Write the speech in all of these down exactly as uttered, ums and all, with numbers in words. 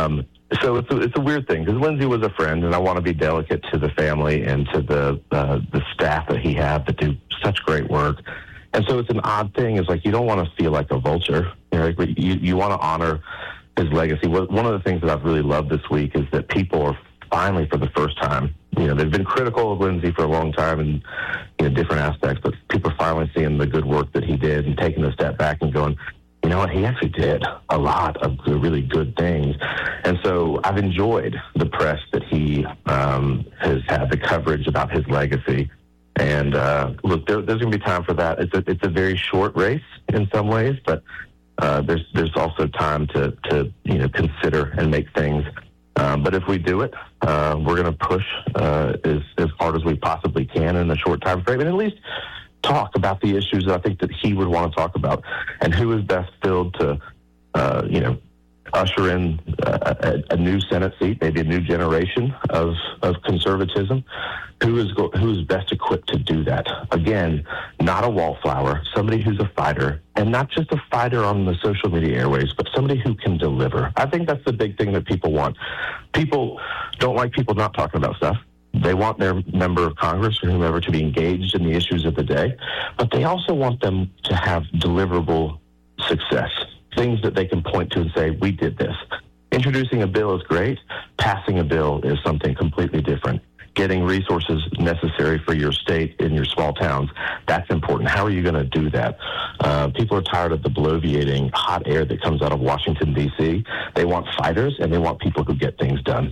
Um, so it's a, it's a weird thing because Lindsey was a friend, and I want to be delicate to the family and to the uh, the staff that he had that do such great work. And so it's an odd thing. It's like you don't want to feel like a vulture. You know, like you, you want to honor his legacy. One of the things that I've really loved this week is that people are finally, for the first time, you know, they've been critical of Lindsey for a long time in you know, different aspects, but people are finally seeing the good work that he did and taking a step back and going, you know what, he actually did a lot of really good things. And so I've enjoyed the press that he um, has had, the coverage about his legacy. And uh, look, there, there's going to be time for that. It's a, it's a very short race in some ways, but uh, there's there's also time to, to you know consider and make things. Um, but if we do it, uh, we're going to push uh, as as hard as we possibly can in a short time frame, and at least talk about the issues that I think that he would want to talk about, and who is best filled to, uh, you know, usher in a, a, a new Senate seat, maybe a new generation of of conservatism. Who is go, who is best equipped to do that? Again, not a wallflower, somebody who's a fighter, and not just a fighter on the social media airwaves, but somebody who can deliver. I think that's the big thing that people want. People don't like people not talking about stuff. They want their member of Congress or whomever to be engaged in the issues of the day, but they also want them to have deliverable success, things that they can point to and say, we did this. Introducing a bill is great. Passing a bill is something completely different. Getting resources necessary for your state in your small towns, that's important. How are you going to do that? Uh, people are tired of the bloviating hot air that comes out of Washington, D C They want fighters, and they want people who get things done.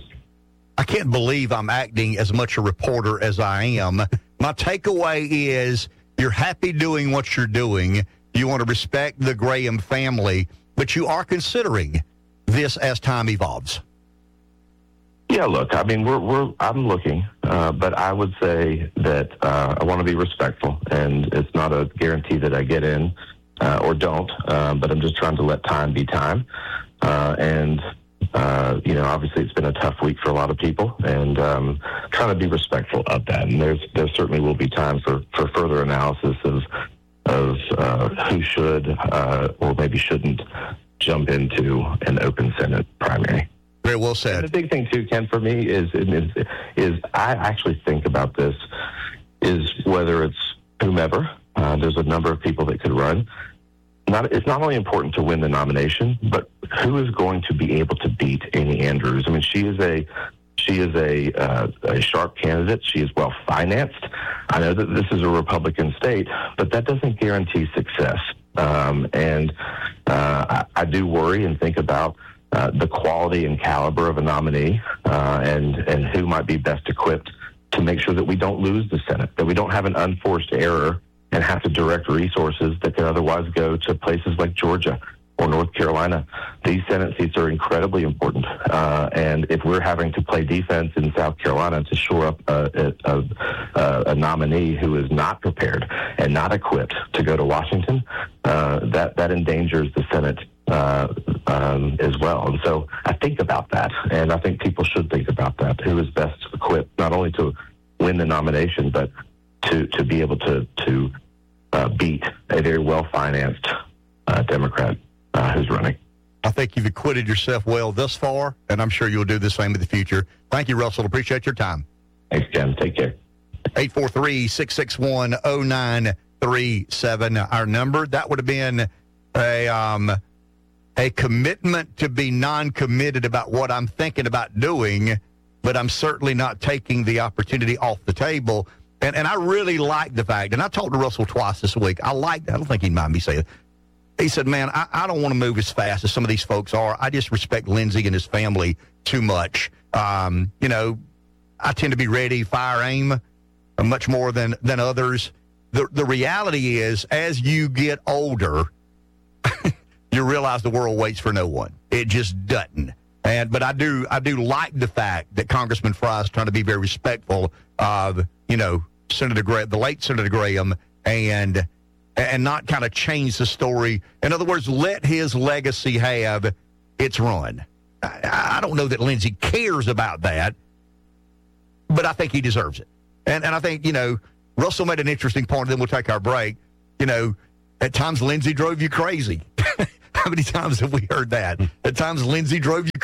I can't believe I'm acting as much a reporter as I am. My takeaway is you're happy doing what you're doing. You want to respect the Graham family, but you are considering this as time evolves. Yeah, look, I mean, we're, we're I'm looking, uh, but I would say that uh, I want to be respectful, and it's not a guarantee that I get in uh, or don't, uh, but I'm just trying to let time be time. Uh, and, uh, you know, obviously it's been a tough week for a lot of people, and um, trying to be respectful of that. And there's there certainly will be time for, for further analysis of, of uh, who should uh, or maybe shouldn't jump into an open Senate primary. Very well said. And the big thing, too, Ken, for me is, is is I actually think about this is whether it's whomever. Uh, there's a number of people that could run. Not, it's not only important to win the nomination, but who is going to be able to beat Amy Andrews? I mean, she is a she is a uh, a sharp candidate. She is well financed. I know that this is a Republican state, but that doesn't guarantee success. Um, and uh, I, I do worry and think about Uh, the quality and caliber of a nominee uh, and, and who might be best equipped to make sure that we don't lose the Senate, that we don't have an unforced error and have to direct resources that could otherwise go to places like Georgia or North Carolina. These Senate seats are incredibly important. Uh, and if we're having to play defense in South Carolina to shore up a, a, a, a nominee who is not prepared and not equipped to go to Washington, uh, that, that endangers the Senate Uh, um, as well. And so I think about that, and I think people should think about that. Who is best equipped not only to win the nomination, but to, to be able to, to uh, beat a very well-financed uh, Democrat uh, who's running. I think you've acquitted yourself well thus far, and I'm sure you'll do the same in the future. Thank you, Russell. Appreciate your time. Thanks, Ken. Take care. eight four three, six six one, zero nine three seven, our number. That would have been a... Um, a commitment to be non-committed about what I'm thinking about doing, but I'm certainly not taking the opportunity off the table. And and I really like the fact, and I talked to Russell twice this week. I like, I don't think he'd mind me saying it. He said, man, I, I don't want to move as fast as some of these folks are. I just respect Lindsey and his family too much. Um, you know, I tend to be ready, fire, aim, uh, much more than, than others. The, the reality is, as you get older, you realize the world waits for no one. It just doesn't. And but I do I do like the fact that Congressman Fry is trying to be very respectful of, you know, Senator Gra- the late Senator Graham, and and not kind of change the story. In other words, let his legacy have its run. I, I don't know that Lindsey cares about that, but I think he deserves it. And and I think, you know, Russell made an interesting point, and then we'll take our break. You know, at times Lindsey drove you crazy. How many times have we heard that? At times Lindsey drove you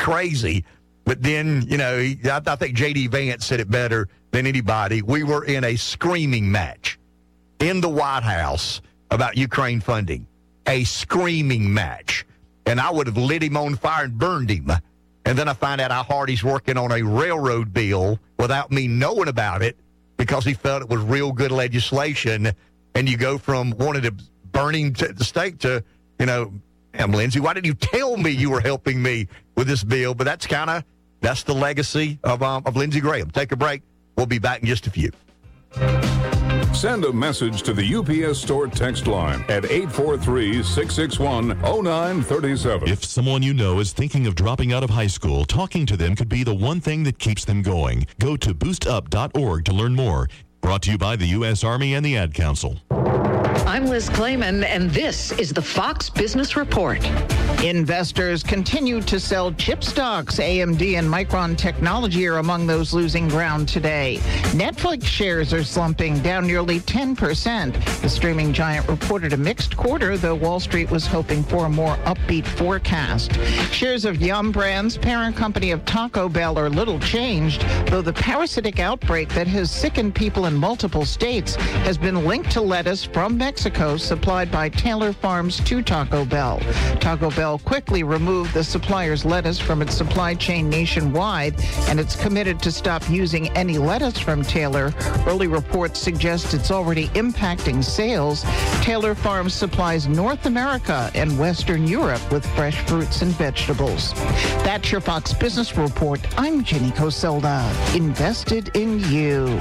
crazy. But then, you know, he, I, I think J D Vance said it better than anybody. We were in a screaming match in the White House about Ukraine funding, a screaming match. And I would have lit him on fire and burned him. And then I find out how hard he's working on a railroad bill without me knowing about it because he felt it was real good legislation. And you go from wanting to burn him to the stake to, you know, damn, Lindsey, why didn't you tell me you were helping me with this bill? But that's kind of, that's the legacy of, um, of Lindsey Graham. Take a break. We'll be back in just a few. Send a message to the U P S Store text line at eight four three, six six one, zero nine three seven. If someone you know is thinking of dropping out of high school, talking to them could be the one thing that keeps them going. Go to boost up dot org to learn more. Brought to you by the U S Army and the Ad Council. I'm Liz Clayman, and this is the Fox Business Report. Investors continue to sell chip stocks. A M D and Micron Technology are among those losing ground today. Netflix shares are slumping, down nearly ten percent. The streaming giant reported a mixed quarter, though Wall Street was hoping for a more upbeat forecast. Shares of Yum Brands, parent company of Taco Bell, are little changed, though the parasitic outbreak that has sickened people in multiple states has been linked to lettuce from Mexico supplied by Taylor Farms to Taco Bell. Taco Bell quickly removed the supplier's lettuce from its supply chain nationwide, and it's committed to stop using any lettuce from Taylor. Early reports suggest it's already impacting sales. Taylor Farms supplies North America and Western Europe with fresh fruits and vegetables. That's your Fox Business Report. I'm Jenny Coselda. Invested in you.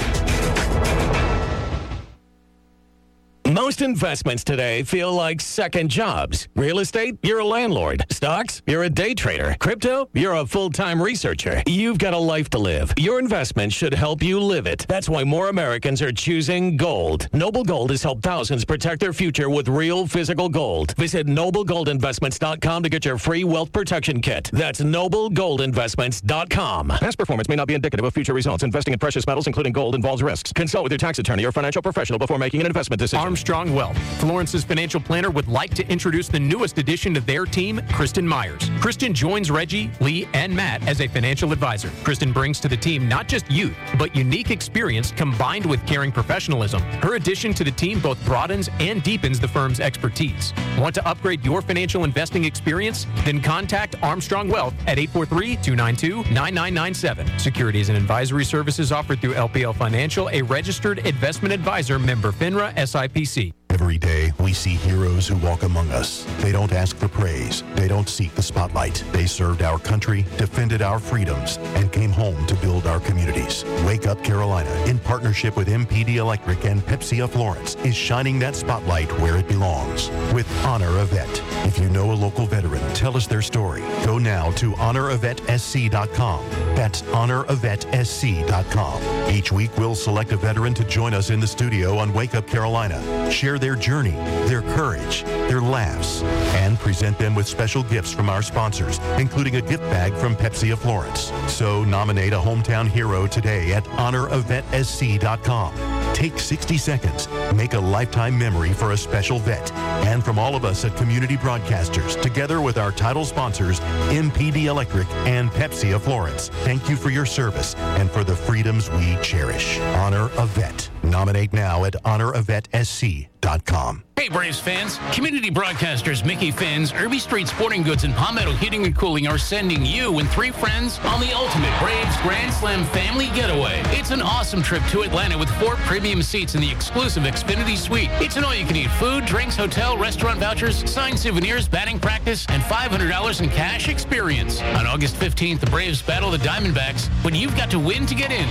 Most investments today feel like second jobs. Real estate, you're a landlord. Stocks, you're a day trader. Crypto, you're a full-time researcher. You've got a life to live. Your investment should help you live it. That's why more Americans are choosing gold. Noble Gold has helped thousands protect their future with real physical gold. Visit noble gold investments dot com to get your free wealth protection kit. That's noble gold investments dot com. Past performance may not be indicative of future results. Investing in precious metals, including gold, involves risks. Consult with your tax attorney or financial professional before making an investment decision. Armstrong Wealth. Florence's financial planner would like to introduce the newest addition to their team, Kristen Myers. Kristen joins Reggie, Lee, and Matt as a financial advisor. Kristen brings to the team not just youth, but unique experience combined with caring professionalism. Her addition to the team both broadens and deepens the firm's expertise. Want to upgrade your financial investing experience? Then contact Armstrong Wealth at eight four three, two nine two, nine nine nine seven. Securities and advisory services offered through L P L Financial, a registered investment advisor, member FINRA S I P C. Every day, we see heroes who walk among us. They don't ask for praise. They don't seek the spotlight. They served our country, defended our freedoms, and came home to build our communities. Wake Up Carolina, in partnership with M P D Electric and Pepsi of Florence, is shining that spotlight where it belongs with Honor a Vet. If you know a local veteran, tell us their story. Go now to honor a vet s c dot com. That's honor a vet s c dot com. Each week, we'll select a veteran to join us in the studio on Wake Up Carolina. Share their journey, their courage, their laughs, and present them with special gifts from our sponsors, including a gift bag from Pepsi of Florence. So nominate a hometown hero today at honor a vet s c dot com. Take sixty seconds. Make a lifetime memory for a special vet. And from all of us at Community Broadcasters, together with our title sponsors, M P D Electric and Pepsi of Florence, thank you for your service and for the freedoms we cherish. Honor a Vet. Nominate now at honor a vet s c dot com. Hey Braves fans, Community Broadcasters Mickey Finn's, Irby Street Sporting Goods, and Palmetto Heating and Cooling are sending you and three friends on the ultimate Braves Grand Slam family getaway. It's an awesome trip to Atlanta with four premium seats in the exclusive Xfinity Suite. It's an all-you-can-eat food, drinks, hotel, restaurant vouchers, signed souvenirs, batting practice, and five hundred dollars in cash experience. On August fifteenth, the Braves battle the Diamondbacks, but you've got to win to get in.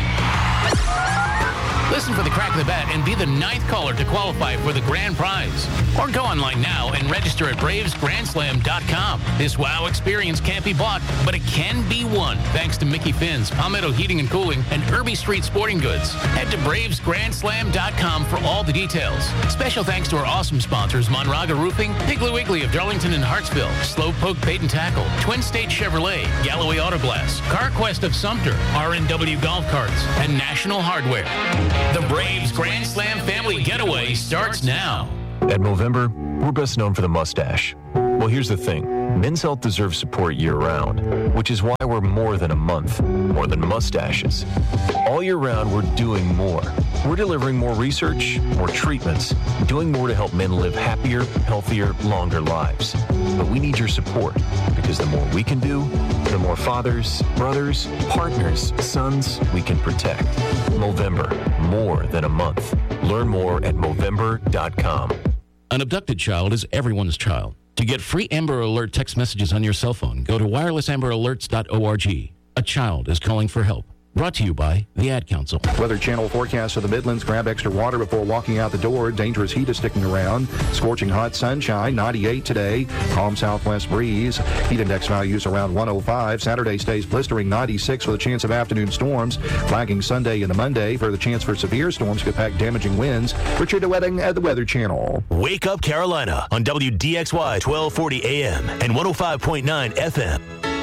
Listen for the crack of the bat and be the ninth caller to qualify for the grand prize. Or go online now and register at braves grand slam dot com. This wow experience can't be bought, but it can be won thanks to Mickey Finn's, Palmetto Heating and Cooling, and Irby Street Sporting Goods. Head to braves grand slam dot com for all the details. Special thanks to our awesome sponsors, Monraga Roofing, Piggly Wiggly of Darlington and Hartsville, Slowpoke Bait and Tackle, Twin State Chevrolet, Galloway Auto Glass, CarQuest of Sumter, R and W Golf Carts, and National Hardware. The Braves Grand Slam family getaway starts now. At Movember, we're best known for the mustache. Well, here's the thing. Men's health deserves support year-round, which is why we're more than a month, more than mustaches. All year round, we're doing more. We're delivering more research, more treatments, doing more to help men live happier, healthier, longer lives. But we need your support, because the more we can do, the more fathers, brothers, partners, sons we can protect. Movember, more than a month. Learn more at Movember dot com. An abducted child is everyone's child. To get free Amber Alert text messages on your cell phone, go to wireless amber alerts dot org. A child is calling for help. Brought to you by the Ad Council. Weather Channel forecast for the Midlands. Grab extra water before walking out the door. Dangerous heat is sticking around. Scorching hot sunshine, ninety-eight today. Calm southwest breeze. Heat index values around one oh five. Saturday stays blistering, ninety-six with a chance of afternoon storms. Flagging Sunday into Monday for the chance for severe storms could pack damaging winds. Richard DeWetting at the Weather Channel. Wake Up Carolina on W D X Y twelve forty A M and one oh five point nine F M.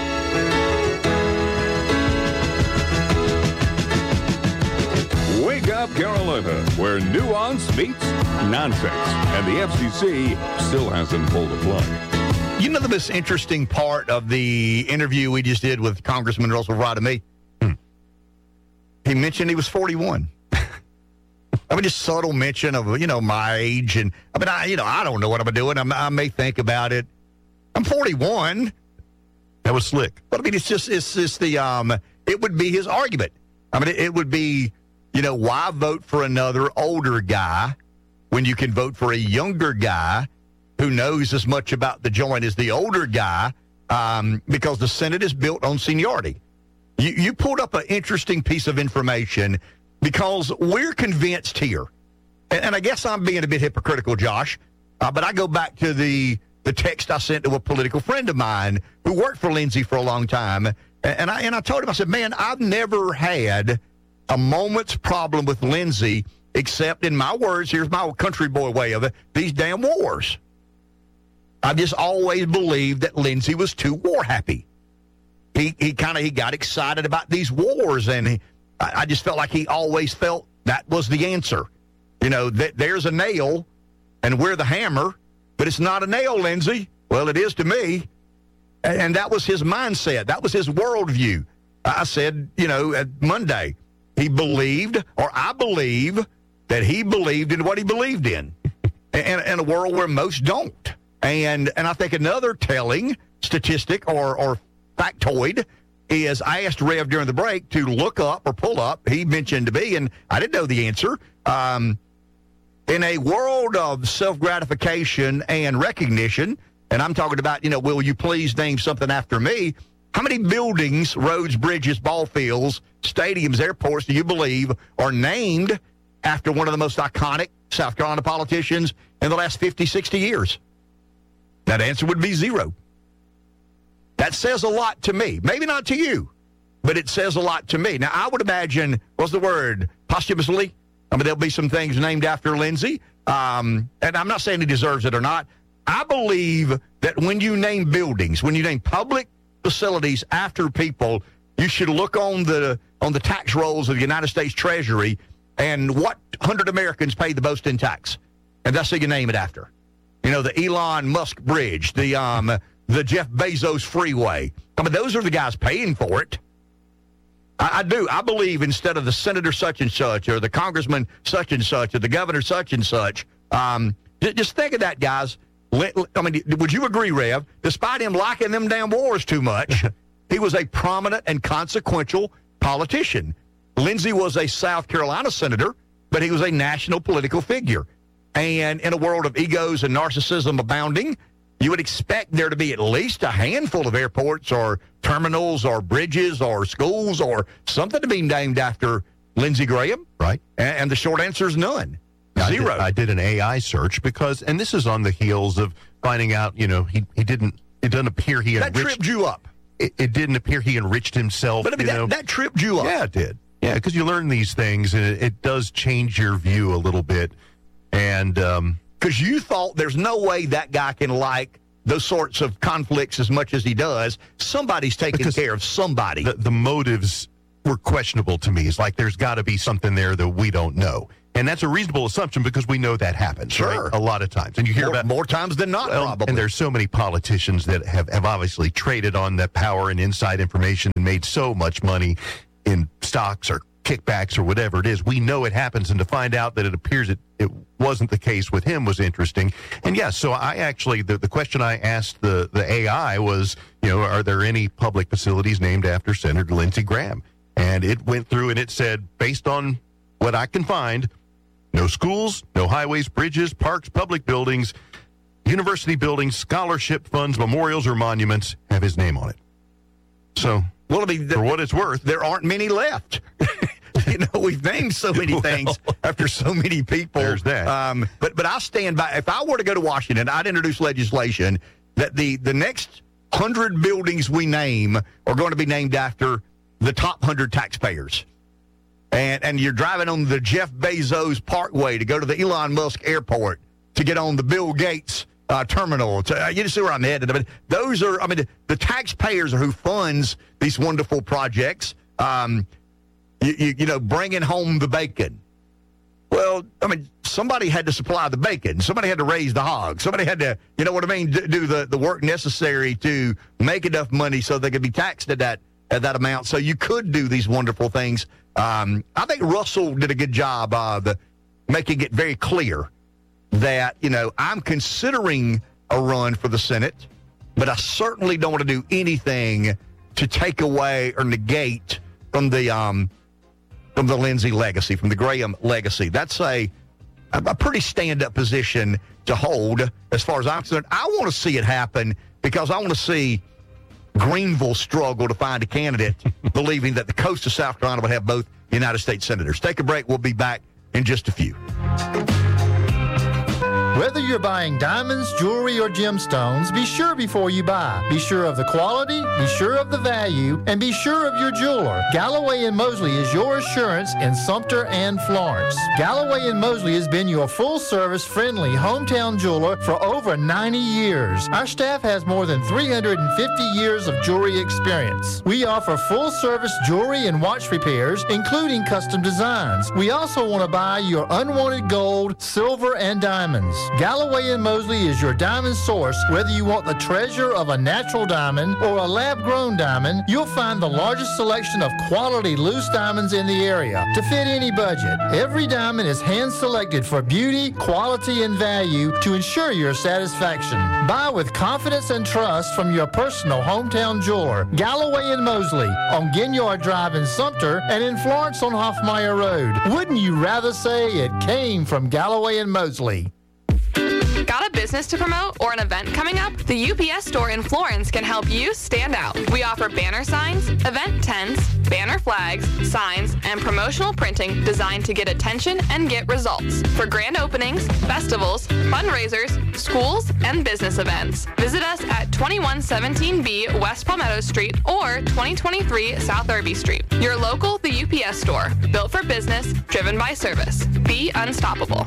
Wake Up Carolina, where nuance meets nonsense, and the F C C still hasn't pulled the plug. You know the most interesting part of the interview we just did with Congressman Russell Rodamy? Hmm. He mentioned he was forty-one. I mean, just subtle mention of, you know, my age. And, I mean, I, you know, I don't know what I'm doing. I'm, I may think about it. I'm forty-one. That was slick. But, I mean, it's just, it's just the, um, it would be his argument. I mean, it, it would be, you know, why vote for another older guy when you can vote for a younger guy who knows as much about the joint as the older guy, um, because the Senate is built on seniority. You, you pulled up an interesting piece of information because we're convinced here, and, and I guess I'm being a bit hypocritical, Josh, uh, but I go back to the, the text I sent to a political friend of mine who worked for Lindsey for a long time, and, and, I, and I told him, I said, man, I've never had a moment's problem with Lindsey, except in my words, here's my country boy way of it, these damn wars. I've just always believed that Lindsey was too war happy. He he kind of he got excited about these wars, and he, I, I just felt like he always felt that was the answer. You know, that there's a nail, and we're the hammer, but it's not a nail, Lindsey. Well, it is to me, and, and that was his mindset. That was his worldview. I said, you know, at Monday, he believed, or I believe, that he believed in what he believed in, in, in a world where most don't. And and I think another telling statistic or, or factoid is I asked Rev during the break to look up or pull up. He mentioned to me, and I didn't know the answer. Um, in a world of self-gratification and recognition, and I'm talking about, you know, will you please name something after me? How many buildings, roads, bridges, ball fields, stadiums, airports do you believe are named after one of the most iconic South Carolina politicians in the last fifty, sixty years? That answer would be zero. That says a lot to me. Maybe not to you, but it says a lot to me. Now, I would imagine, what's the word, posthumously? I mean, there'll be some things named after Lindsey, um, and I'm not saying he deserves it or not. I believe that when you name buildings, when you name public facilities after people, you should look on the on the tax rolls of the United States Treasury and what one hundred Americans pay the most in tax, and that's who you name it after. You know, the Elon Musk Bridge, the um, the Jeff Bezos Freeway. I mean, those are the guys paying for it. I, I do. I believe instead of the senator such and such, or the congressman such and such, or the governor such and such, um, just think of that, guys. I mean, would you agree, Rev? Despite him liking them damn wars too much, he was a prominent and consequential politician. Lindsey was a South Carolina senator, but he was a national political figure. And in a world of egos and narcissism abounding, you would expect there to be at least a handful of airports or terminals or bridges or schools or something to be named after Lindsey Graham. Right. And, and the short answer is none. Zero. I did, I did an A I search because, and this is on the heels of finding out, you know, he, he didn't, it doesn't appear he enriched. That tripped you up. It, it didn't appear he enriched himself. But I mean, you that, know. that tripped you up. Yeah, it did. Yeah, because you learn these things, and it, it does change your view a little bit. And um, because you thought there's no way that guy can like those sorts of conflicts as much as he does. Somebody's taking care of somebody. The, the motives were questionable to me. It's like there's got to be something there that we don't know. And that's a reasonable assumption because we know that happens, Sure. right? A lot of times. And you hear more, about more times than not, well, probably. And there's so many politicians that have, have obviously traded on that power and inside information and made so much money in stocks or kickbacks or whatever it is. We know it happens, and to find out that it appears it, it wasn't the case with him was interesting. And yes, so I actually, the, the question I asked the, the A I was, you know, are there any public facilities named after Senator Lindsey Graham? And it went through and it said, based on what I can find, no schools, no highways, bridges, parks, public buildings, university buildings, scholarship funds, memorials, or monuments have his name on it. So, well, I mean, for what it's worth, there aren't many left. You know, we've named so many things well, after so many people. There's that. Um, but but I stand by. If I were to go to Washington, I'd introduce legislation that the the next hundred buildings we name are going to be named after the top hundred taxpayers. And and you're driving on the Jeff Bezos Parkway to go to the Elon Musk Airport to get on the Bill Gates uh, terminal. To, uh, you see where I'm headed. I mean, those are, I mean, the, the taxpayers are who funds these wonderful projects. Um, you, you, you know, bringing home the bacon. Well, I mean, somebody had to supply the bacon. Somebody had to raise the hog. Somebody had to, you know what I mean, do, do the, the work necessary to make enough money so they could be taxed at that at that amount. So you could do these wonderful things. Um, I think Russell did a good job of making it very clear that, you know, I'm considering a run for the Senate, but I certainly don't want to do anything to take away or negate from the um, from the Lindsey legacy, from the Graham legacy. That's a a pretty stand-up position to hold as far as I'm concerned. I want to see it happen because I want to see Greenville struggle to find a candidate believing that the coast of South Carolina would have both United States senators. Take a break. We'll be back in just a few. Whether you're buying diamonds, jewelry, or gemstones, be sure before you buy. Be sure of the quality, be sure of the value, and be sure of your jeweler. Galloway and Mosley is your assurance in Sumter and Florence. Galloway and Mosley has been your full-service, friendly hometown jeweler for over ninety years. Our staff has more than three hundred fifty years of jewelry experience. We offer full-service jewelry and watch repairs, including custom designs. We also want to buy your unwanted gold, silver, and diamonds. Galloway and Mosley is your diamond source. Whether you want the treasure of a natural diamond or a lab-grown diamond, you'll find the largest selection of quality loose diamonds in the area to fit any budget. Every diamond is hand-selected for beauty, quality, and value to ensure your satisfaction. Buy with confidence and trust from your personal hometown jeweler, Galloway and Mosley, on Ginyard Drive in Sumter and in Florence on Hoffmeyer Road. Wouldn't you rather say it came from Galloway and Mosley? Got a business to promote or an event coming up? The U P S store in Florence can help you stand out. We offer banner signs, event tents, banner flags, signs, and promotional printing designed to get attention and get results for grand openings, festivals, fundraisers, schools, and business events. Visit us at twenty-one seventeen B West Palmetto Street or twenty twenty-three South Irby Street. Your local The U P S store, built for business, driven by service. Be unstoppable.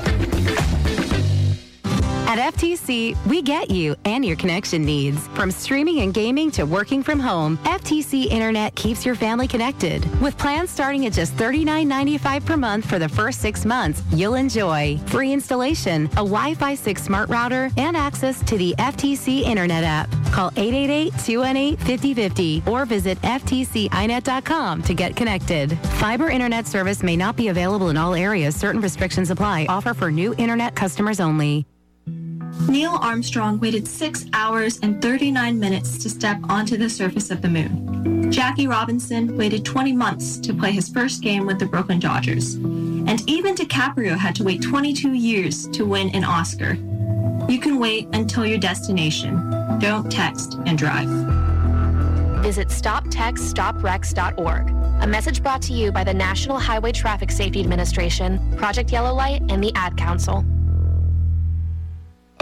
At F T C, we get you and your connection needs. From streaming and gaming to working from home, F T C Internet keeps your family connected. With plans starting at just thirty-nine ninety-five per month for the first six months, you'll enjoy free installation, a Wi-Fi six smart router, and access to the F T C Internet app. Call eight eight eight, two one eight, five oh five oh or visit F T C I net dot com to get connected. Fiber Internet service may not be available in all areas. Certain restrictions apply. Offer for new Internet customers only. Neil Armstrong waited six hours and thirty-nine minutes to step onto the surface of the moon. Jackie Robinson waited twenty months to play his first game with the Brooklyn Dodgers. And even DiCaprio had to wait twenty-two years to win an Oscar. You can wait until your destination. Don't text and drive. Visit stop text stop wrecks dot org. A message brought to you by the National Highway Traffic Safety Administration, Project Yellow Light, and the Ad Council.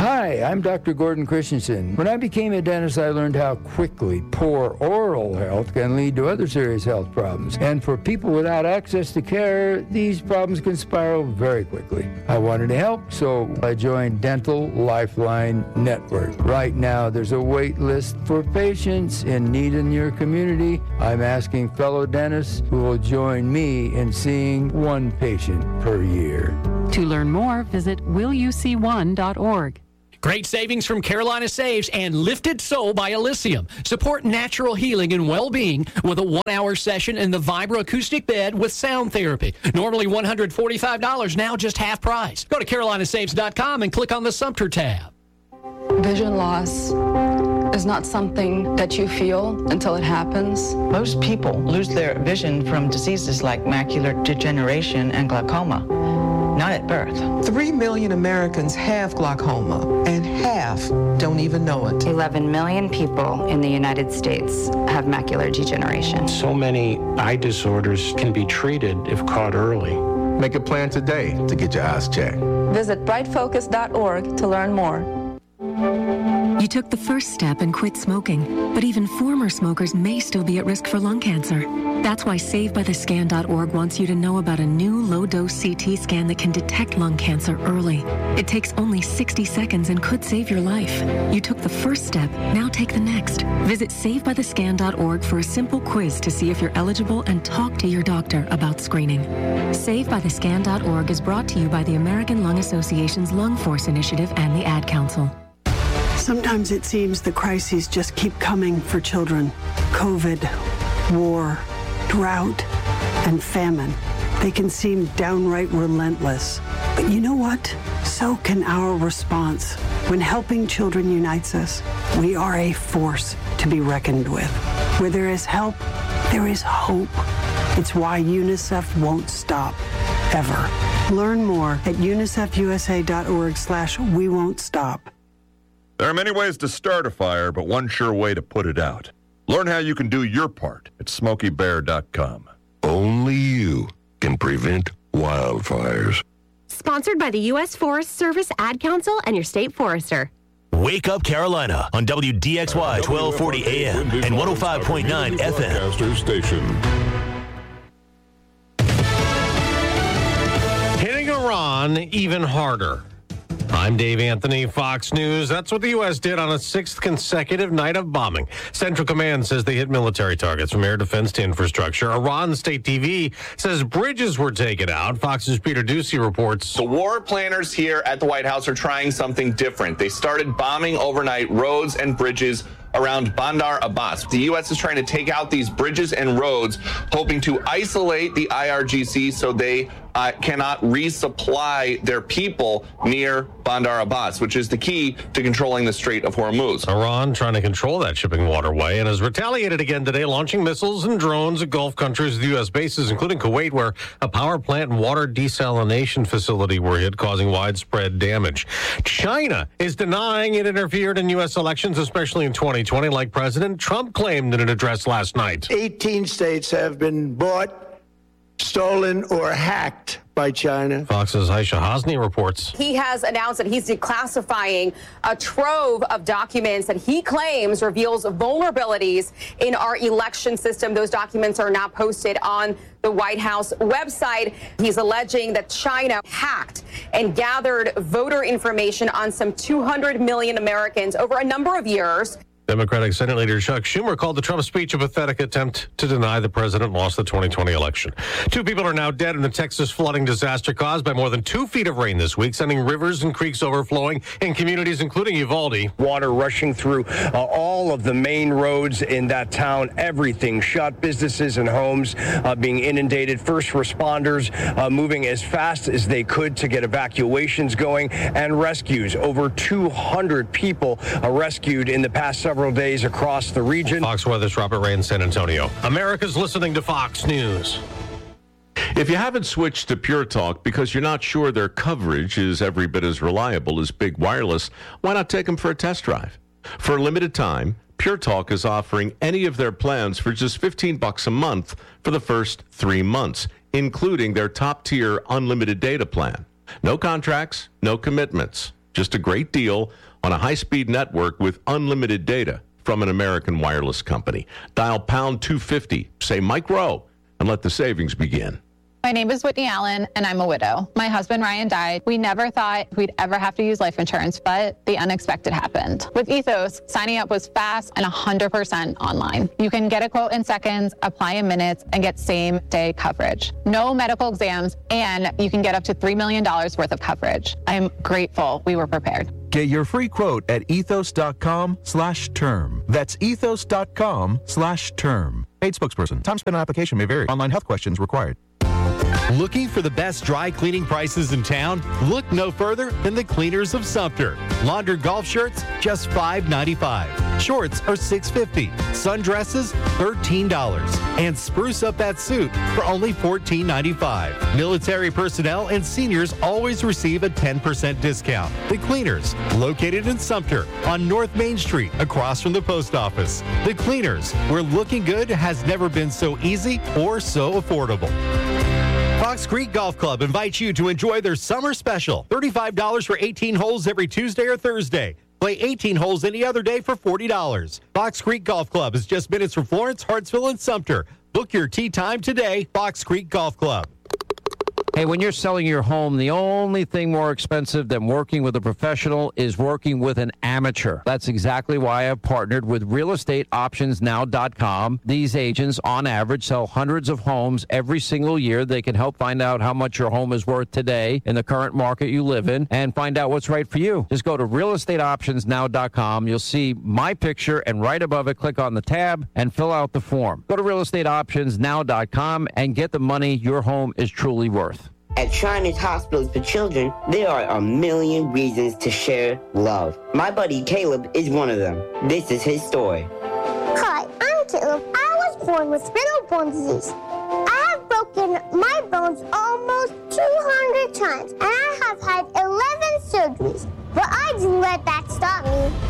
Hi, I'm Doctor Gordon Christensen. When I became a dentist, I learned how quickly poor oral health can lead to other serious health problems. And for people without access to care, these problems can spiral very quickly. I wanted to help, so I joined Dental Lifeline Network. Right now, there's a wait list for patients in need in your community. I'm asking fellow dentists who will join me in seeing one patient per year. To learn more, visit will you see one dot org. Great savings from Carolina Saves and Lifted Soul by Elysium. Support natural healing and well-being with a one-hour session in the vibroacoustic bed with sound therapy. Normally one hundred forty-five dollars, now just half price. Go to carolina saves dot com and click on the Sumter tab. Vision loss is not something that you feel until it happens. Most people lose their vision from diseases like macular degeneration and glaucoma, not at birth. Three million Americans have glaucoma, and half don't even know it. eleven million people in the United States have macular degeneration. So many eye disorders can be treated if caught early. Make a plan today to get your eyes checked. Visit bright focus dot org to learn more. You took the first step and quit smoking, but even former smokers may still be at risk for lung cancer. That's why save by the scan dot org wants you to know about a new low-dose C T scan that can detect lung cancer early. It takes only sixty seconds and could save your life. You took the first step, now take the next. Visit save by the scan dot org for a simple quiz to see if you're eligible and talk to your doctor about screening. save by the scan dot org is brought to you by the American Lung Association's Lung Force Initiative and the Ad Council. Sometimes it seems the crises just keep coming for children. COVID, war, drought, and famine. They can seem downright relentless. But you know what? So can our response. When helping children unites us, we are a force to be reckoned with. Where there is help, there is hope. It's why UNICEF won't stop, ever. Learn more at unicef u s a dot org slash we won't stop. There are many ways to start a fire, but one sure way to put it out. Learn how you can do your part at smoky bear dot com. Only you can prevent wildfires. Sponsored by the U S Forest Service, Ad Council, and your state forester. Wake Up Carolina on W D X Y twelve forty A M and one oh five point nine F M. Station. Hitting Iran even harder. I'm Dave Anthony, Fox News. That's what the U S did on a sixth consecutive night of bombing. Central Command says they hit military targets from air defense to infrastructure. Iran State T V says bridges were taken out. Fox's Peter Ducey reports. The war planners here at the White House are trying something different. They started bombing overnight roads and bridges around Bandar Abbas. The U S is trying to take out these bridges and roads, hoping to isolate the I R G C so they uh, cannot resupply their people near Bandar Abbas, which is the key to controlling the Strait of Hormuz. Iran trying to control that shipping waterway and has retaliated again today, launching missiles and drones at Gulf countries with U S bases, including Kuwait, where a power plant and water desalination facility were hit, causing widespread damage. China is denying it interfered in U S elections, especially in twenty twenty, like President Trump claimed in an address last night. eighteen states have been bought, stolen, or hacked by China. Fox's Aisha Hosni reports. He has announced that he's declassifying a trove of documents that he claims reveals vulnerabilities in our election system. Those documents are now posted on the White House website. He's alleging that China hacked and gathered voter information on some two hundred million Americans over a number of years. Democratic Senate Leader Chuck Schumer called the Trump speech a pathetic attempt to deny the president lost the twenty twenty election. Two people are now dead in the Texas flooding disaster caused by more than two feet of rain this week, sending rivers and creeks overflowing in communities including Uvalde. Water rushing through uh, all of the main roads in that town. Everything shut, businesses and homes uh, being inundated. First responders uh, moving as fast as they could to get evacuations going and rescues. Over two hundred people uh, rescued in the past several several days across the region. Fox Weather's Robert Ray in San Antonio. America's listening to Fox News. If you haven't switched to Pure Talk because you're not sure their coverage is every bit as reliable as Big Wireless, why not take them for a test drive? For a limited time, Pure Talk is offering any of their plans for just fifteen bucks a month for the first three months, including their top-tier unlimited data plan. No contracts, no commitments. Just a great deal on a high-speed network with unlimited data from an American wireless company. Dial pound two fifty, say Mike Rowe, and let the savings begin. My name is Whitney Allen, and I'm a widow. My husband, Ryan, died. We never thought we'd ever have to use life insurance, but the unexpected happened. With Ethos, signing up was fast and one hundred percent online. You can get a quote in seconds, apply in minutes, and get same-day coverage. No medical exams, and you can get up to three million dollars worth of coverage. I'm grateful we were prepared. Get your free quote at ethos.com slash term. That's ethos.com slash term. Paid spokesperson. Time spent on application may vary. Online health questions required. Looking for the best dry cleaning prices in town? Look no further than the Cleaners of Sumter. Laundered golf shirts, just five ninety-five. Shorts are six fifty. Sundresses, thirteen dollars. And spruce up that suit for only fourteen ninety-five. Military personnel and seniors always receive a ten percent discount. The Cleaners, located in Sumter on North Main Street, across from the post office. The Cleaners, where looking good has never been so easy or so affordable. Fox Creek Golf Club invites you to enjoy their summer special. thirty-five dollars for eighteen holes every Tuesday or Thursday. Play eighteen holes any other day for forty dollars. Fox Creek Golf Club is just minutes from Florence, Hartsville, and Sumter. Book your tee time today, Fox Creek Golf Club. Hey, when you're selling your home, the only thing more expensive than working with a professional is working with an amateur. That's exactly why I've partnered with real estate options now dot com. These agents, on average, sell hundreds of homes every single year. They can help find out how much your home is worth today in the current market you live in and find out what's right for you. Just go to real estate options now dot com. You'll see my picture, and right above it, click on the tab and fill out the form. Go to real estate options now dot com and get the money your home is truly worth. At Shriners Hospitals for Children, there are a million reasons to share love. My buddy Caleb is one of them. This is his story. Hi, I'm Caleb. I was born with spinal bone disease. I have broken my bones almost two hundred times, and I have had eleven surgeries. But I didn't let that stop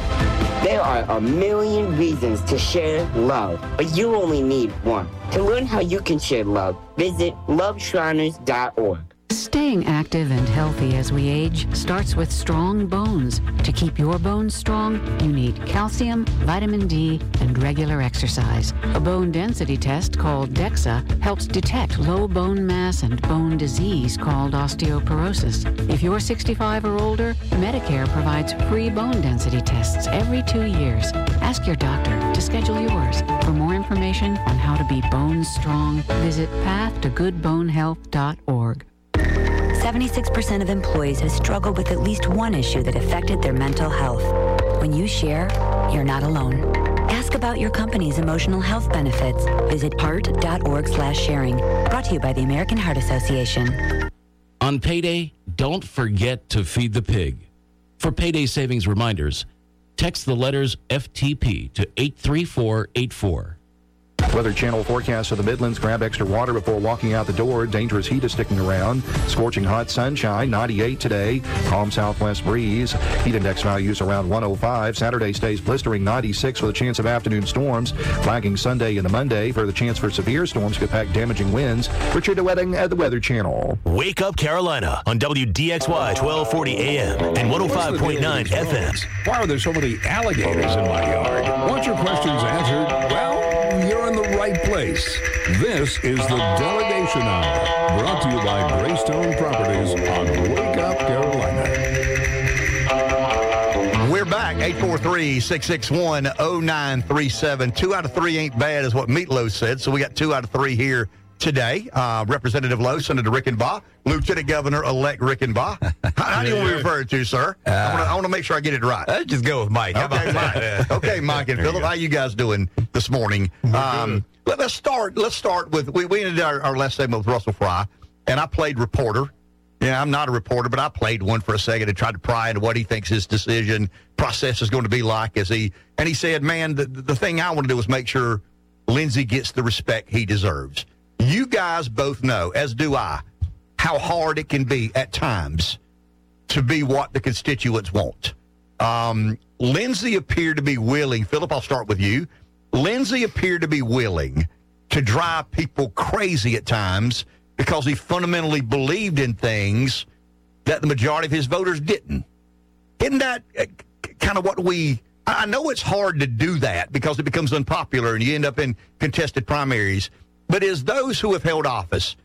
me. There are a million reasons to share love, but you only need one. To learn how you can share love, visit love shriners dot org. Staying active and healthy as we age starts with strong bones. To keep your bones strong, you need calcium, vitamin D, and regular exercise. A bone density test called DEXA helps detect low bone mass and bone disease called osteoporosis. If you're sixty-five or older, Medicare provides free bone density tests every two years. Ask your doctor to schedule yours. For more information on how to be bone strong, visit path to good bone health dot org. seventy-six percent of employees have struggled with at least one issue that affected their mental health. When you share, you're not alone. Ask about your company's emotional health benefits. Visit heart dot org slash sharing. Brought to you by the American Heart Association. On payday, don't forget to feed the pig. For payday savings reminders, text the letters F T P to eight three four eight four. Weather Channel forecast for the Midlands. Grab extra water before walking out the door. Dangerous heat is sticking around. Scorching hot sunshine, ninety-eight today. Calm southwest breeze. Heat index values around one oh five. Saturday stays blistering, ninety-six with a chance of afternoon storms. Flagging Sunday into Monday for the chance for severe storms could pack damaging winds. Richard DeWetting at the Weather Channel. Wake Up Carolina on W D X Y twelve forty A M and one oh five point nine F M. Why are there so many alligators in my yard? Want your questions answered? Well, you're in the right place. This is the Delegation Hour, brought to you by Greystone Properties on Wake Up Carolina. We're back, eight four three, six six one, oh nine three seven. Two out of three ain't bad is what Meatloaf said, so we got two out of three here today. Uh, Representative Lowe, Senator Rickenbaugh, Lieutenant Governor-elect Rickenbaugh. How, how do you want to be referred to, sir? Uh, I want to make sure I get it right. Let's just go with Mike. How okay, about Mike. Okay, Mike and Philip, how you guys doing this morning? Um, let, let's start. Let's start with we, we ended our, our last segment with Russell Fry, and I played reporter. Yeah, I'm not a reporter, but I played one for a second and tried to pry into what he thinks his decision process is going to be like. As he and he said, "Man, the the thing I want to do is make sure Lindsey gets the respect he deserves." You guys both know, as do I, how hard it can be at times to be what the constituents want. Um, Lindsey appeared to be willing. Philip, I'll start with you. Lindsey appeared to be willing to drive people crazy at times because he fundamentally believed in things that the majority of his voters didn't. isn't that uh, kind of what we? I know it's hard to do that because it becomes unpopular and you end up in contested primaries. But as those who have held office,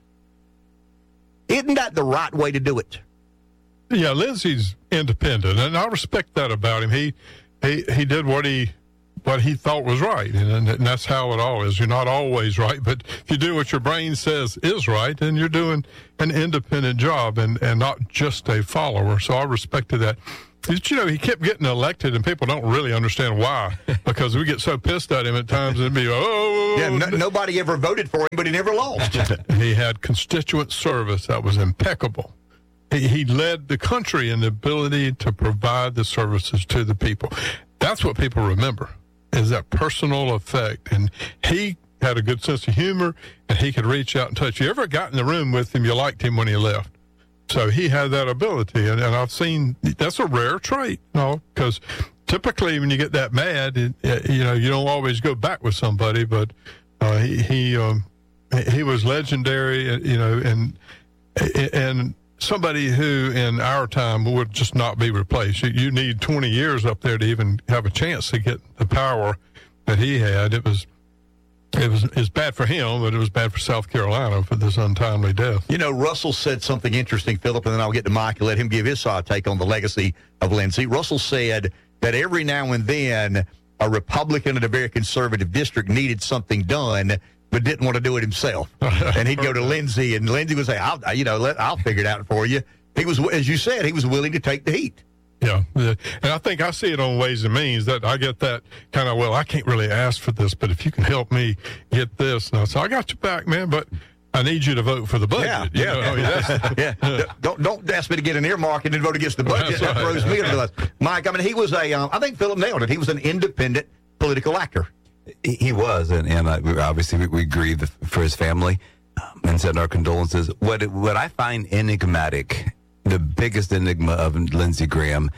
isn't that the right way to do it? Yeah, Lindsey's independent, and I respect that about him. He he he did what he what he thought was right, and, and that's how it all is. You're not always right, but if you do what your brain says is right, then you're doing an independent job and, and not just a follower. So I respected that. You know, he kept getting elected, and people don't really understand why, because we get so pissed at him at times, and it'd be, oh. Yeah, no, nobody ever voted for him, but he never lost. He had constituent service that was impeccable. He, he led the country in the ability to provide the services to the people. That's what people remember, is that personal effect. And he had a good sense of humor, and he could reach out and touch. You ever got in the room with him, you liked him when he left. So he had that ability, and, and I've seen that's a rare trait, you know, because typically when you get that mad, it, it, you know, you don't always go back with somebody, but uh, he he, um, he was legendary, you know, and and somebody who in our time would just not be replaced. You, you need twenty years up there to even have a chance to get the power that he had. It was. It was, it was bad for him, but it was bad for South Carolina for this untimely death. You know, Russell said something interesting, Philip, and then I'll get to Mike and let him give his uh, take on the legacy of Lindsey. Russell said that every now and then a Republican in a very conservative district needed something done, but didn't want to do it himself. And he'd go to Lindsey, and Lindsey would say, I'll, you know, let, I'll figure it out for you. He was, as you said, he was willing to take the heat. Yeah, and I think I see it on Ways and Means that I get that kind of, well, I can't really ask for this, but if you can help me get this. And I say, I got your back, man, but I need you to vote for the budget. Yeah, yeah. I mean, that's, yeah. Don't don't ask me to get an earmark and then vote against the budget. That throws me under the bus. Mike, I mean, he was a, um, I think Philip nailed it. He was an independent political actor. He was, and, and uh, obviously we, we grieve for his family um, and send our condolences. What what I find enigmatic, the biggest enigma of Lindsey Graham,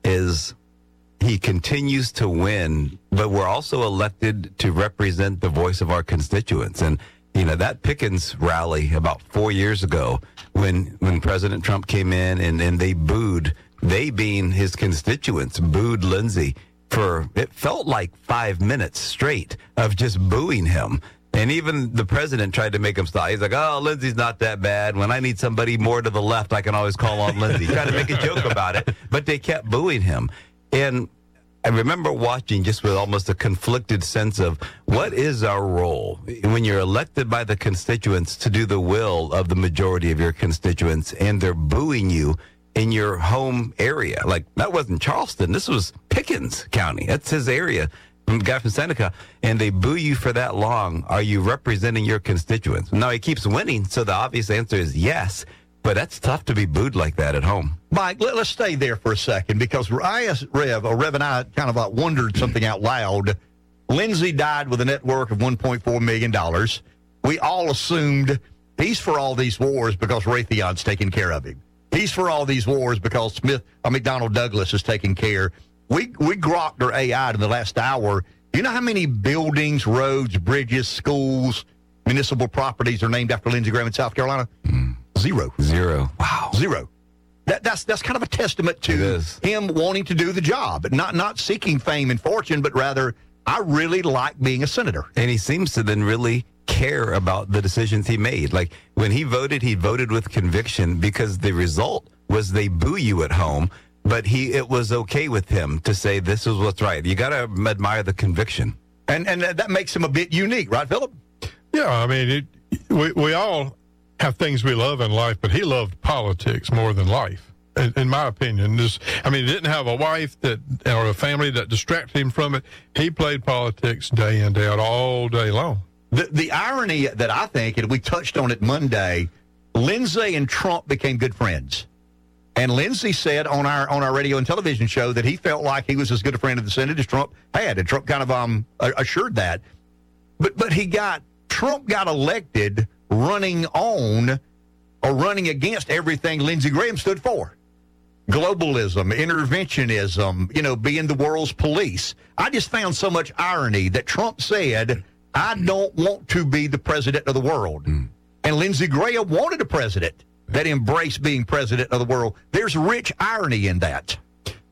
is he continues to win, but we're also elected to represent the voice of our constituents. And, you know, that Pickens rally about four years ago when when President Trump came in and, and they booed, they being his constituents, booed Lindsey for, it felt like five minutes straight of just booing him. And even the president tried to make him stop. He's like, oh, Lindsey's not that bad. When I need somebody more to the left, I can always call on Lindsey. Trying to make a joke about it, but they kept booing him. And I remember watching just with almost a conflicted sense of what is our role when you're elected by the constituents to do the will of the majority of your constituents, and they're booing you in your home area. Like, that wasn't Charleston. This was Pickens County. That's his area. Guy from Seneca, and they boo you for that long. Are you representing your constituents? Now, he keeps winning, so the obvious answer is yes, but that's tough to be booed like that at home. Mike, let, let's stay there for a second, because I asked Rev, or Rev and I kind of uh, wondered something out loud. Lindsey died with a net worth of one point four million dollars. We all assumed he's for all these wars because Raytheon's taking care of him. He's for all these wars because Smith, uh, McDonnell Douglas is taking care. We we grokked our A I in the last hour. You know how many buildings, roads, bridges, schools, municipal properties are named after Lindsey Graham in South Carolina? Mm. Zero. Zero. Wow. Zero. That, that's that's kind of a testament to him wanting to do the job, not not seeking fame and fortune, but rather, I really like being a senator. And he seems to then really care about the decisions he made. Like, when he voted, he voted with conviction because the result was they boo you at home. But he, it was okay with him to say this is what's right. You got to admire the conviction, and and that makes him a bit unique, right, Philip? Yeah, I mean, it, we we all have things we love in life, but he loved politics more than life, in, in my opinion. Just, I mean, he didn't have a wife that or a family that distracted him from it. He played politics day in, day out, all day long. The the irony that I think, and we touched on it Monday, Lindsey and Trump became good friends. And Lindsey said on our on our radio and television show that he felt like he was as good a friend of the Senate as Trump had, and Trump kind of um assured that. But but he got Trump got elected running on or running against everything Lindsey Graham stood for: globalism, interventionism, you know, being the world's police. I just found so much irony that Trump said, "I don't want to be the president of the world," mm. and Lindsey Graham wanted a president that embrace being president of the world. There's rich irony in that.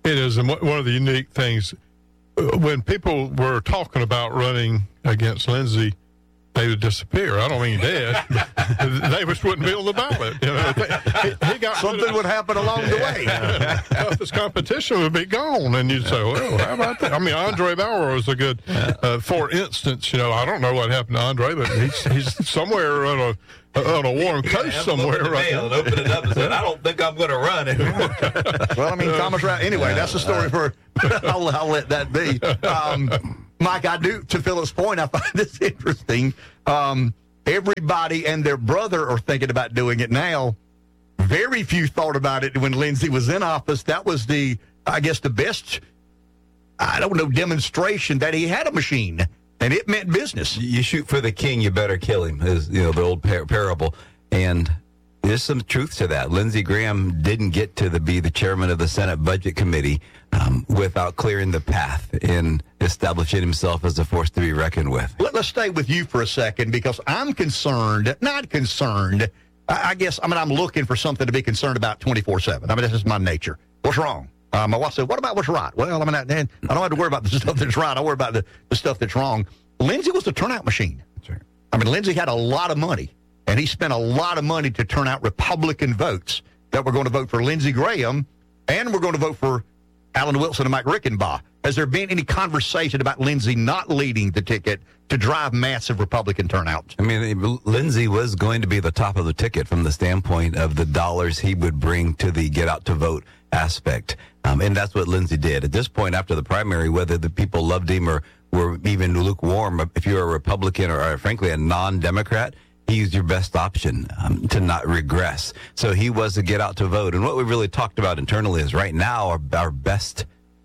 It is, and one of the unique things, when people were talking about running against Lindsey, they would disappear. I don't mean dead. They just wouldn't be on the ballot. You know, he, he got something would happen along the way. Toughest competition would be gone, and you'd say, "Well, how about that?" I mean, Andre Bauer was a good, uh, for instance. You know, I don't know what happened to Andre, but he's he's somewhere on a on a warm coast somewhere right now. And open it up and said, "I don't think I'm going to run anymore." Well, I mean, Thomas Routt. Anyway, that's the story for. I'll, I'll let that be. Um, Mike, I do, to Philip's point, I find this interesting. Um, everybody and their brother are thinking about doing it now. Very few thought about it when Lindsey was in office. That was the, I guess, the best, I don't know, demonstration that he had a machine, and it meant business. You shoot for the king, you better kill him, is, you know, the old par- parable. And there's some truth to that. Lindsey Graham didn't get to the, be the chairman of the Senate Budget Committee um, without clearing the path in establishing himself as a force to be reckoned with. Let, let's stay with you for a second, because I'm concerned, not concerned, I, I guess, I mean, I'm looking for something to be concerned about twenty-four seven. I mean, this is my nature. What's wrong? Uh, my wife said, what about what's right? Well, I mean, I, I don't have to worry about the stuff that's right. I worry about the, the stuff that's wrong. Lindsey was the turnout machine. Right. I mean, Lindsey had a lot of money. And he spent a lot of money to turn out Republican votes that were going to vote for Lindsey Graham, and we're going to vote for Alan Wilson and Mike Rickenbaugh. Has there been any conversation about Lindsey not leading the ticket to drive massive Republican turnout? I mean, Lindsey was going to be the top of the ticket from the standpoint of the dollars he would bring to the get out to vote aspect. Um, and that's what Lindsey did. At this point, after the primary, whether the people loved him or were even lukewarm, if you're a Republican or, or frankly, a non-Democrat, he's your best option um, to not regress. So he was to get out to vote. And what we really talked about internally is right now our, our best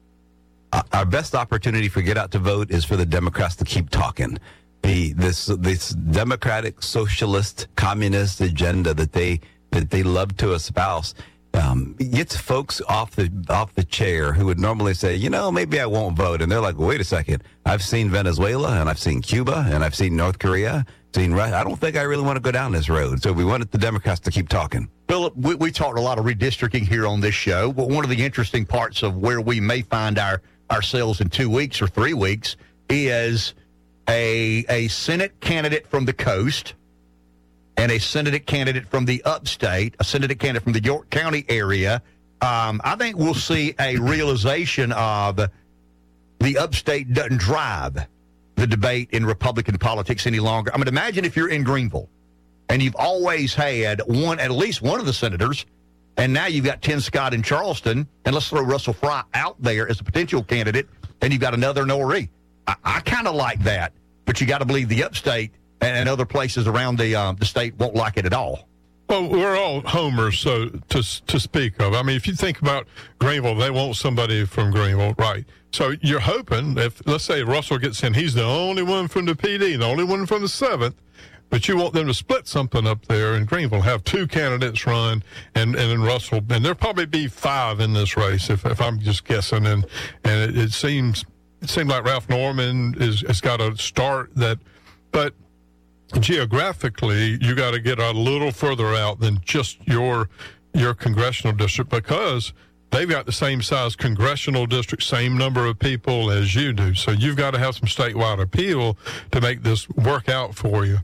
uh, our best opportunity for get out to vote is for the Democrats to keep talking. The this this democratic, socialist, communist agenda that they that they love to espouse um, gets folks off the off the chair who would normally say, you know, maybe I won't vote. And they're like, well, wait a second. I've seen Venezuela and I've seen Cuba and I've seen North Korea. Seen Russia. I don't think I really want to go down this road. So we wanted the Democrats to keep talking. Philip, we, we talked a lot of redistricting here on this show, but one of the interesting parts of where we may find our ourselves in two weeks or three weeks is a a Senate candidate from the coast and a Senate candidate from the upstate, a Senate candidate from the York County area. Um, I think we'll see a realization of the upstate doesn't drive the debate in Republican politics any longer. I mean, imagine if you're in Greenville and you've always had one, at least one of the senators, and now you've got Tim Scott in Charleston, and let's throw Russell Fry out there as a potential candidate, and you've got another Noree. I, I kind of like that, but you got to believe the upstate and, and other places around the um, the state won't like it at all. Well, we're all homers, so to to speak of. I mean, if you think about Greenville, they want somebody from Greenville, right? So you're hoping, if let's say Russell gets in, he's the only one from the P D, the only one from the seventh, but you want them to split something up there in Greenville, have two candidates run, and, and then Russell, and there'll probably be five in this race, if, if I'm just guessing, and and it, it seems it seems like Ralph Norman is has got a start that, but geographically, you got to get a little further out than just your your congressional district, because they've got the same size congressional district, same number of people as you do. So you've got to have some statewide appeal to make this work out for you.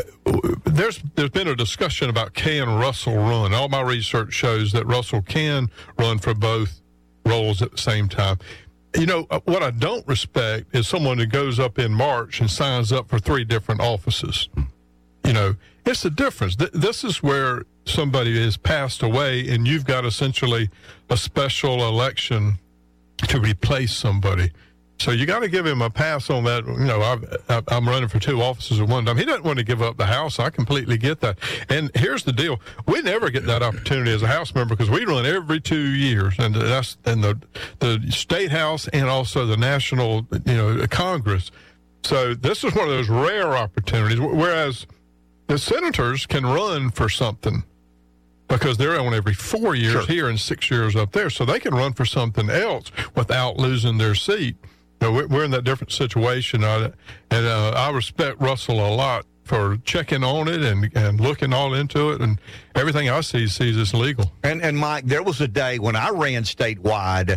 There's there's been a discussion about can Russell run. All my research shows that Russell can run for both roles at the same time. You know, what I don't respect is someone who goes up in March and signs up for three different offices. You know, it's the difference. Th- this is where somebody has passed away, and you've got essentially a special election to replace somebody. So you got to give him a pass on that. You know, I've, I'm running for two offices at one time. He doesn't want to give up the House. I completely get that. And here's the deal: we never get that opportunity as a House member because we run every two years, and that's and the the state House and also the national, you know, Congress. So this is one of those rare opportunities. Whereas the senators can run for something because they're on every four years sure. here and six years up there, so they can run for something else without losing their seat. You know, we're in that different situation, uh, and uh, I respect Russell a lot for checking on it and, and looking all into it, and everything I see sees it's legal. And, and Mike, there was a day when I ran statewide,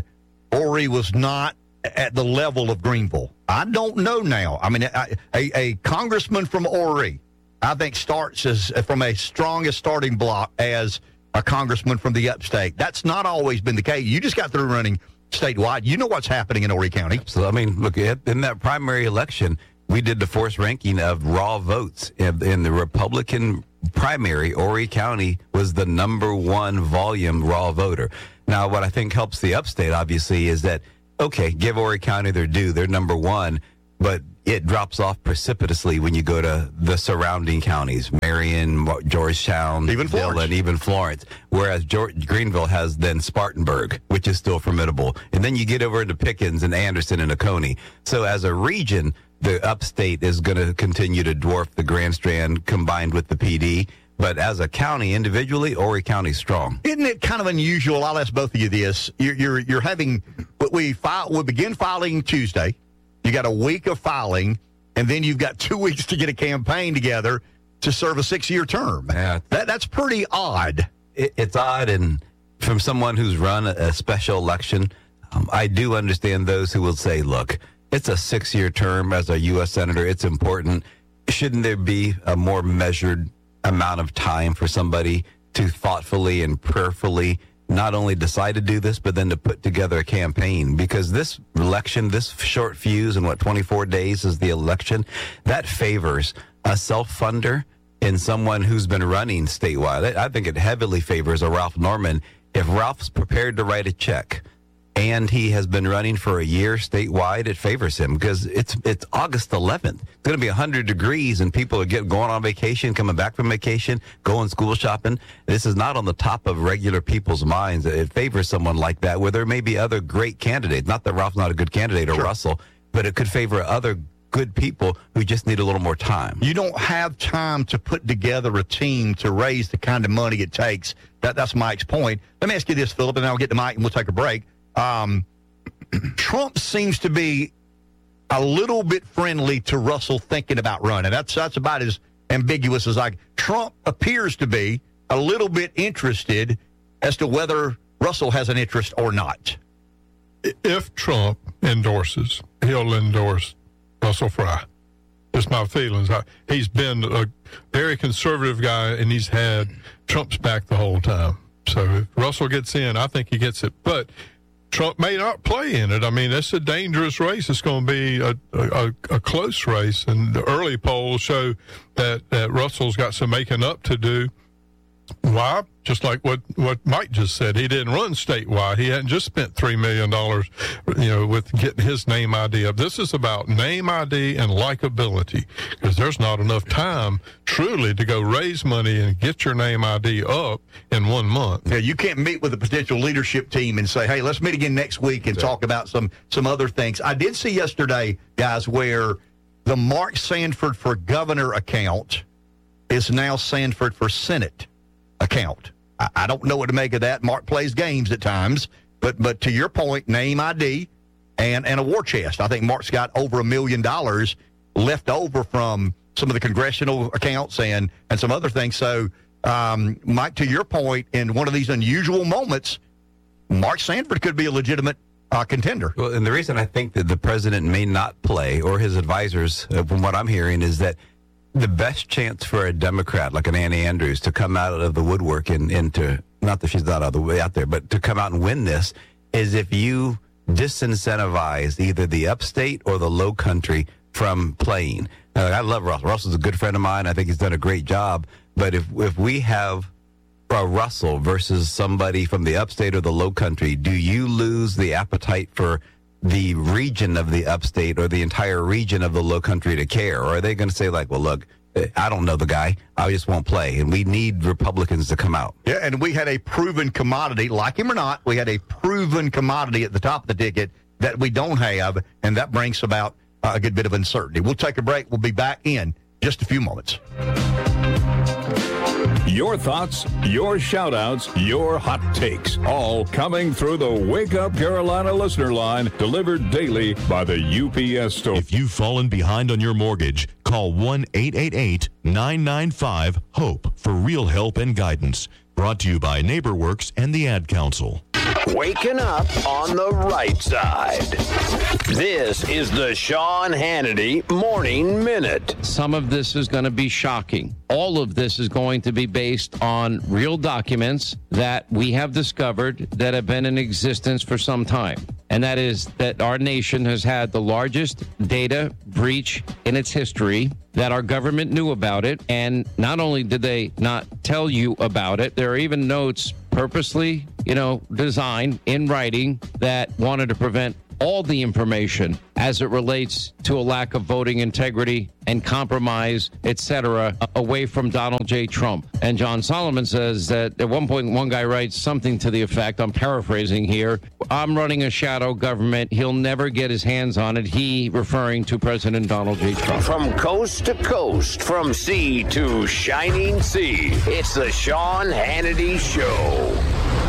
Horry was not at the level of Greenville. I don't know now. I mean, a, a, a congressman from Horry, I think, starts as from a strongest starting block as a congressman from the upstate. That's not always been the case. You just got through running statewide. You know what's happening in Horry County. So, I mean, look, in that primary election, we did the forced ranking of raw votes. In the Republican primary, Horry County was the number one volume raw voter. Now, what I think helps the upstate, obviously, is that, okay, give Horry County their due. They're number one, but it drops off precipitously when you go to the surrounding counties, Marion, Georgetown, even Florence. Dillon, even Florence, whereas George, Greenville has then Spartanburg, which is still formidable. And then you get over into Pickens and Anderson and Oconee. So as a region, the upstate is going to continue to dwarf the Grand Strand combined with the P D. But as a county, individually, Horry County's strong. Isn't it kind of unusual? I'll ask both of you this. You're you're, you're having we file we begin filing Tuesday. You got a week of filing, and then you've got two weeks to get a campaign together to serve a six-year term. Yeah. That that's pretty odd. It, it's odd, and from someone who's run a, a special election, um, I do understand those who will say, "Look, it's a six-year term as a U S senator. It's important. Shouldn't there be a more measured amount of time for somebody to thoughtfully and prayerfully not only decide to do this, but then to put together a campaign?" Because this election, this short fuse in what, twenty-four days is the election, that favors a self-funder and someone who's been running statewide. I think it heavily favors a Ralph Norman. If Ralph's prepared to write a check and he has been running for a year statewide, it favors him because it's it's August eleventh. It's going to be one hundred degrees and people are getting, going on vacation, coming back from vacation, going school shopping. This is not on the top of regular people's minds. It favors someone like that where there may be other great candidates. Not that Ralph's not a good candidate or Sure. Russell, but it could favor other good people who just need a little more time. You don't have time to put together a team to raise the kind of money it takes. That That's Mike's point. Let me ask you this, Philip, and then I'll get to Mike and we'll take a break. Um, Trump seems to be a little bit friendly to Russell thinking about running. That's that's about as ambiguous as I. Trump appears to be a little bit interested as to whether Russell has an interest or not. If Trump endorses, he'll endorse Russell Fry. Just my feelings. I, he's been a very conservative guy, and he's had Trump's back the whole time. So if Russell gets in, I think he gets it. But Trump may not play in it. I mean, it's a dangerous race. It's going to be a, a, a close race, and the early polls show that, that Russell's got some making up to do. Why? Just like what, what Mike just said. He didn't run statewide. He hadn't just spent three million dollars, you know, with getting his name I D up. This is about name I D and likability, because there's not enough time truly to go raise money and get your name I D up in one month. Yeah, you can't meet with a potential leadership team and say, hey, let's meet again next week and talk about some, some other things. I did see yesterday, guys, where the Mark Sanford for governor account is now Sanford for Senate account. I, I don't know what to make of that. Mark plays games at times, but but to your point, name I D and, and a war chest. I think Mark's got over a million dollars left over from some of the congressional accounts and, and some other things. So, um, Mike, to your point, in one of these unusual moments, Mark Sanford could be a legitimate uh, contender. Well, and the reason I think that the president may not play, or his advisors, uh, from what I'm hearing, is that the best chance for a Democrat like an Annie Andrews to come out of the woodwork and, and to, not that she's not out of the way out there, but to come out and win this is if you disincentivize either the upstate or the low country from playing. Uh, I love Russell. Russell's a good friend of mine. I think he's done a great job. But if if we have a Russell versus somebody from the upstate or the low country, do you lose the appetite for the region of the upstate or the entire region of the low country to care? Or are they going to say, like, well, look, I don't know the guy, I just won't play, and we need Republicans to come out? Yeah, and we had a proven commodity, like him or not, we had a proven commodity at the top of the ticket that we don't have, and that brings about uh, a good bit of uncertainty. We'll take a break. We'll be back in just a few moments. Your thoughts, your shout-outs, your hot takes, all coming through the Wake Up Carolina listener line, delivered daily by the U P S store. If you've fallen behind on your mortgage, call one eight eight eight, nine nine five, HOPE for real help and guidance. Brought to you by NeighborWorks and the Ad Council. Waking up on the right side. This is the Sean Hannity Morning Minute. Some of this is going to be shocking. All of this is going to be based on real documents that we have discovered that have been in existence for some time. And that is that our nation has had the largest data breach in its history, that our government knew about it. And not only did they not tell you about it, there are even notes purposely, you know, designed in writing that wanted to prevent all the information as it relates to a lack of voting integrity and compromise, et cetera, away from Donald J. Trump. And John Solomon says that at one point, one guy writes something to the effect, I'm paraphrasing here, I'm running a shadow government. He'll never get his hands on it. He referring to President Donald J. Trump. From coast to coast, from sea to shining sea, it's the Sean Hannity Show.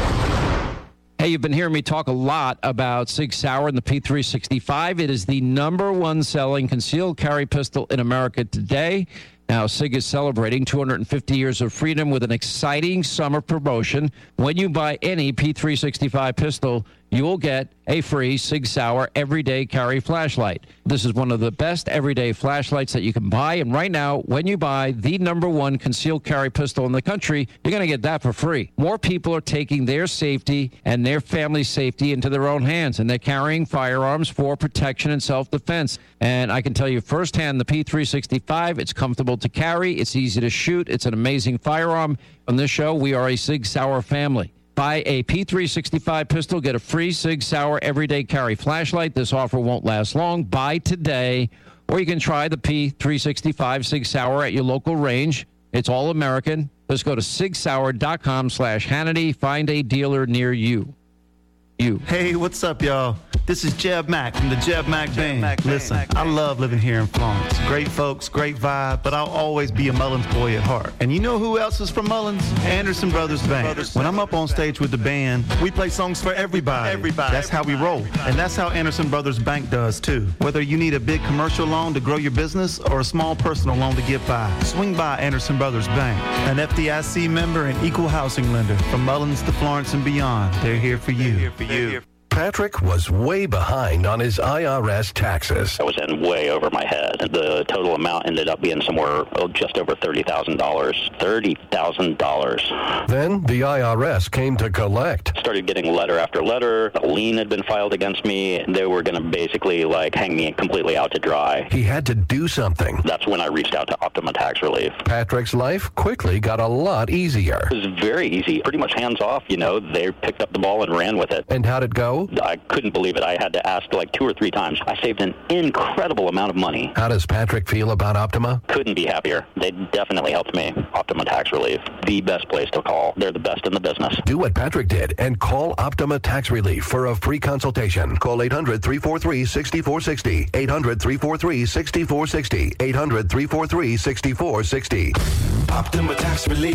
Hey, you've been hearing me talk a lot about Sig Sauer and the P three sixty-five. It is the number one selling concealed carry pistol in America today. Now, Sig is celebrating two hundred fifty years of freedom with an exciting summer promotion. When you buy any P three sixty-five pistol, you will get a free Sig Sauer everyday carry flashlight. This is one of the best everyday flashlights that you can buy. And right now, when you buy the number one concealed carry pistol in the country, you're going to get that for free. More people are taking their safety and their family safety into their own hands, and they're carrying firearms for protection and self-defense. And I can tell you firsthand, the P three sixty-five, it's comfortable to carry, it's easy to shoot, it's an amazing firearm. On this show, we are a Sig Sauer family. Buy a P three sixty-five pistol, get a free Sig Sauer everyday carry flashlight. This offer won't last long. Buy today, or you can try the P three sixty-five Sig Sauer at your local range. It's all American. Just go to sig sauer dot com slash Hannity. Find a dealer near you. You. Hey, what's up, y'all? This is Jeb Mack from the Jeb Mack Jeb Band. Mack Listen, Mack I love living here in Florence. Great folks, great vibe, but I'll always be a Mullins boy at heart. And you know who else is from Mullins? Anderson Brothers Band. Brothers when I'm up on stage with the band, we play songs for everybody. Everybody. That's how we roll. And that's how Anderson Brothers Bank does, too. Whether you need a big commercial loan to grow your business or a small personal loan to get by, swing by Anderson Brothers Bank. An F D I C member and equal housing lender. From Mullins to Florence and beyond, they're here for you. They're here for you. You. Patrick was way behind on his I R S taxes. I was in way over my head. The total amount ended up being somewhere oh, just over thirty thousand dollars. thirty thousand dollars. Then the I R S came to collect. Started getting letter after letter. A lien had been filed against me. They were going to basically like hang me completely out to dry. He had to do something. That's when I reached out to Optima Tax Relief. Patrick's life quickly got a lot easier. It was very easy. Pretty much hands off, you know. They picked up the ball and ran with it. And how'd it go? I couldn't believe it. I had to ask like two or three times. I saved an incredible amount of money. How does Patrick feel about Optima? Couldn't be happier. They definitely helped me. Optima Tax Relief, the best place to call. They're the best in the business. Do what Patrick did and call Optima Tax Relief for a free consultation. Call eight hundred, three four three, six four six zero. eight hundred, three four three, six four six zero. eight hundred, three four three, six four six zero. Optima Tax Relief.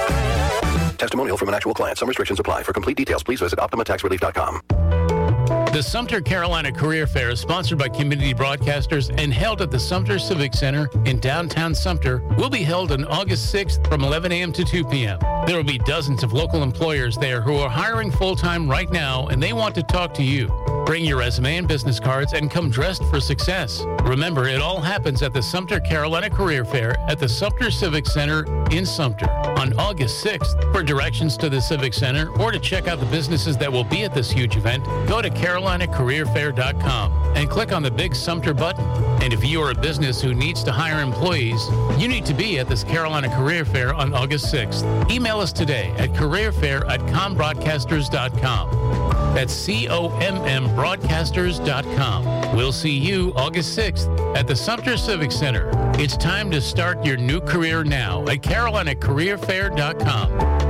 Testimonial from an actual client. Some restrictions apply. For complete details, please visit optima tax relief dot com. The Sumter Carolina Career Fair is sponsored by Community Broadcasters and held at the Sumter Civic Center in downtown Sumter. Will be held on August sixth from eleven a.m. to two p.m. There will be dozens of local employers there who are hiring full-time right now, and they want to talk to you. Bring your resume and business cards and come dressed for success. Remember, it all happens at the Sumter Carolina Career Fair at the Sumter Civic Center in Sumter on August sixth. For directions to the Civic Center or to check out the businesses that will be at this huge event, go to carolina career fair dot com and click on the big Sumter button. And if you are a business who needs to hire employees, you need to be at this Carolina Career Fair on August sixth. Email us today at career fair at com broadcasters dot com. That's C O M M broadcasters dot com. We'll see you August sixth at the Sumter Civic Center. It's time to start your new career now at carolina career fair dot com.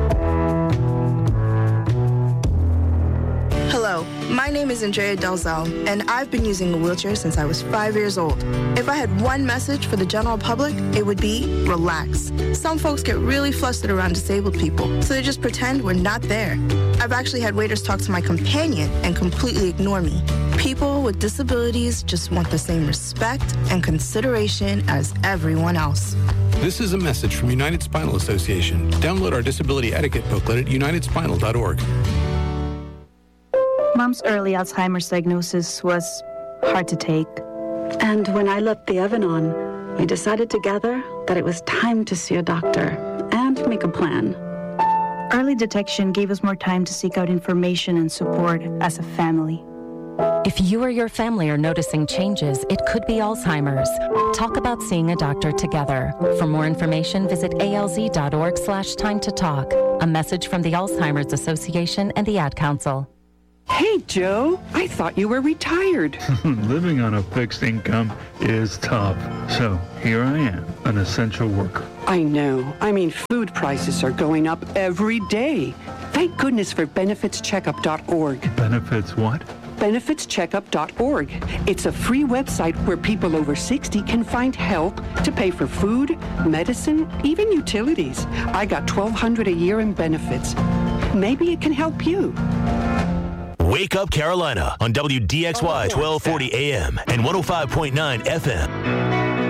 Hello, my name is Andrea Delzell, and I've been using a wheelchair since I was five years old. If I had one message for the general public, it would be relax. Some folks get really flustered around disabled people, so they just pretend we're not there. I've actually had waiters talk to my companion and completely ignore me. People with disabilities just want the same respect and consideration as everyone else. This is a message from United Spinal Association. Download our disability etiquette booklet at united spinal dot org. Mom's early Alzheimer's diagnosis was hard to take. And when I left the Evan-On, we decided together that it was time to see a doctor and make a plan. Early detection gave us more time to seek out information and support as a family. If you or your family are noticing changes, it could be Alzheimer's. Talk about seeing a doctor together. For more information, visit alz.org slash time to talk. A message from the Alzheimer's Association and the Ad Council. Hey, Joe, I thought you were retired. Living on a fixed income is tough. So here I am, an essential worker. I know. I mean, food prices are going up every day. Thank goodness for benefits checkup dot org. Benefits what? benefits checkup dot org. It's a free website where people over sixty can find help to pay for food, medicine, even utilities. I got twelve hundred dollars a year in benefits. Maybe it can help you. Wake Up Carolina on W D X Y twelve forty A M and one oh five point nine F M.